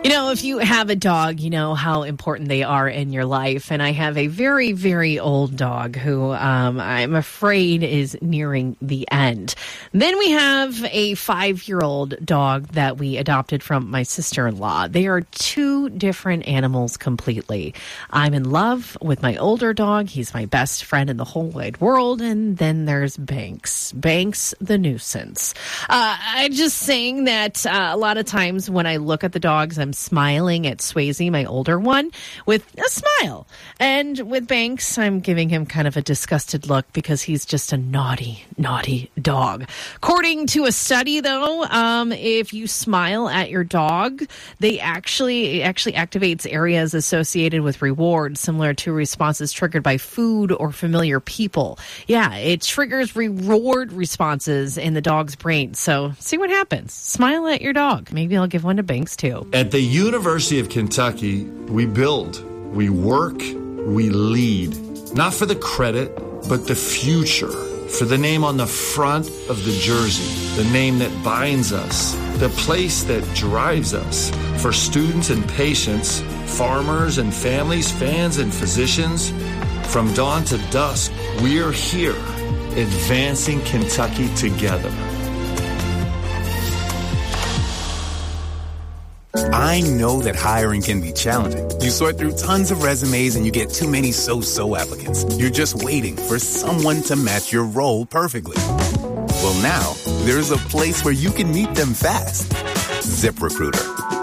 You know, if you have a dog, you know how important they are in your life. And I have a very, very old dog who I'm afraid is nearing the end. Then we have a 5-year-old dog that we adopted from my sister-in-law. They are two different animals completely. I'm in love with my older dog. He's my best friend in the whole wide world. And then there's Banks. Banks, the nuisance. I'm just saying that a lot of times when I look at the dogs, I'm smiling at Swayze, my older one, with a smile. And with Banks, I'm giving him kind of a disgusted look because he's just a naughty, naughty dog. According to a study, though, if you smile at your dog, it actually activates areas associated with rewards, similar to responses triggered by food or familiar people. Yeah, it triggers reward responses in the dog's brain. So see what happens. Smile at your dog. Maybe I'll give one to Banks, too. At the University of Kentucky, we build, we work, we lead. Not for the credit, but the future. For the name on the front of the jersey, the name that binds us, the place that drives us. For students and patients, farmers and families, fans and physicians, from dawn to dusk, we're here, advancing Kentucky together. I know that hiring can be challenging. You sort through tons of resumes and you get too many so-so applicants. You're just waiting for someone to match your role perfectly. Well, now, there's a place where you can meet them fast. ZipRecruiter.